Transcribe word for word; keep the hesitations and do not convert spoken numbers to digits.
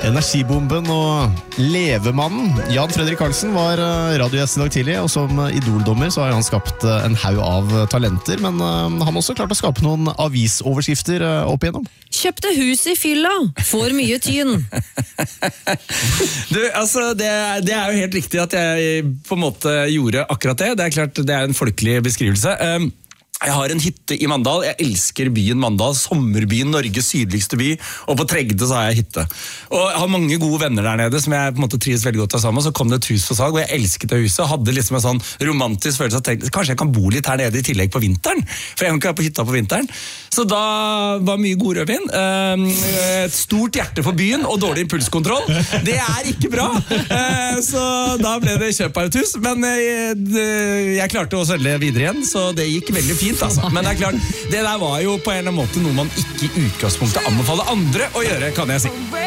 Energibomben og levemannen Jan Fredrik Karlsen var radiogjest i dag tidlig, og som idoldommer så har han skapt en haug av talenter, men han har også klart å skape noen avisoverskrifter opp igjennom. Kjøpte hus i fylla, får mye tyn. Du, altså, det, det er jo helt riktig at jeg på en måte gjorde akkurat det. Det er klart, det er en folkelig beskrivelse. Um, Jeg har en hytte i Mandal, jeg elsker byen Mandal, sommerbyen, Norges sydligste by, og på Tregde så har jeg hytte. Og jeg har mange gode venner der nede, som jeg på en måte trives veldig godt av sammen, så kom det et hus for salg, og jeg elsket det huset, og hadde liksom en sånn romantisk følelse, at jeg, kanskje jeg kan bo litt her nede i tillegg på vinteren, for jeg kan ikke være på hytta på vinteren. Så da var mye god rødvin, et stort hjerte for byen, og dårlig impulskontroll. Det er ikke bra! Så da ble det kjøp av et hus, men jeg, jeg klarte å selge videre igjen, så det gikk veldig fint. Altså. Men det er klart, det der var jo på en eller annen måte noe man ikke i utgangspunktet anbefaler andre å gjøre, kan jeg si.